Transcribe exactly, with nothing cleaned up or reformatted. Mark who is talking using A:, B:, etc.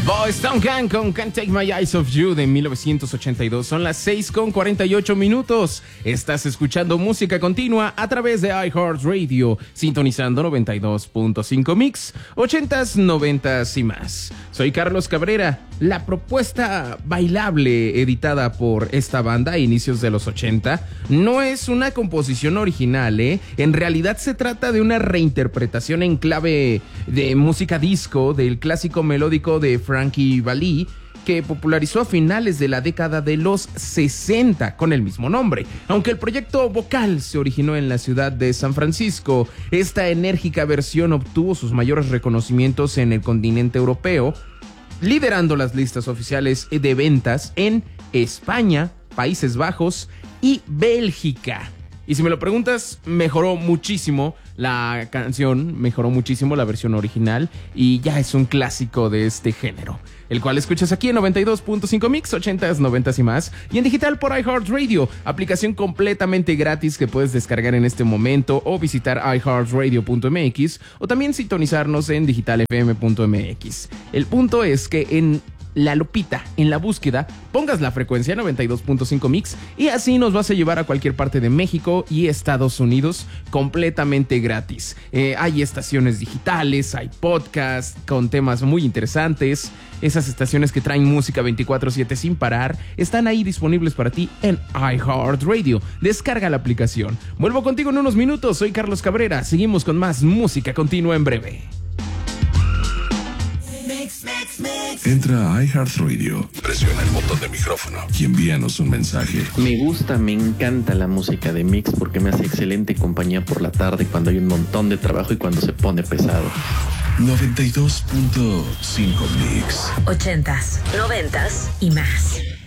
A: Boyz Town Gang con Can't Take My Eyes Off You de mil novecientos ochenta y dos. Son las seis con cuarenta y ocho minutos. Estás escuchando música continua a través de iHeartRadio, sintonizando noventa y dos punto cinco Mix, ochentas, noventas y más. Soy Carlos Cabrera. La propuesta bailable editada por esta banda a inicios de los ochenta no es una composición original, ¿eh? En realidad se trata de una reinterpretación en clave de música disco del clásico melódico de Frankie Valli, que popularizó a finales de la década de los sesenta con el mismo nombre. Aunque el proyecto vocal se originó en la ciudad de San Francisco, esta enérgica versión obtuvo sus mayores reconocimientos en el continente europeo, liderando las listas oficiales de ventas en España, Países Bajos y Bélgica. Y si me lo preguntas, mejoró muchísimo la canción, mejoró muchísimo la versión original y ya es un clásico de este género, el cual escuchas aquí en noventa y dos punto cinco Mix, ochentas, noventas y más, y en digital por iHeartRadio, aplicación completamente gratis que puedes descargar en este momento o visitar i heart radio punto m x o también sintonizarnos en digital f m punto m x. El punto es que en la lupita, en la búsqueda, pongas la frecuencia noventa y dos punto cinco Mix y así nos vas a llevar a cualquier parte de México y Estados Unidos completamente gratis. Eh, hay estaciones digitales, hay podcasts con temas muy interesantes. Esas estaciones que traen música veinticuatro siete sin parar están ahí disponibles para ti en iHeartRadio. Descarga la aplicación. Vuelvo contigo en unos minutos. Soy Carlos Cabrera. Seguimos con más música continua en breve.
B: Entra a iHeartRadio, presiona el botón de micrófono y envíanos un mensaje.
C: Me gusta, me encanta la música de Mix porque me hace excelente compañía por la tarde cuando hay un montón de trabajo y cuando se pone pesado.
B: noventa y dos punto cinco Mix.
D: Ochentas, noventas y más.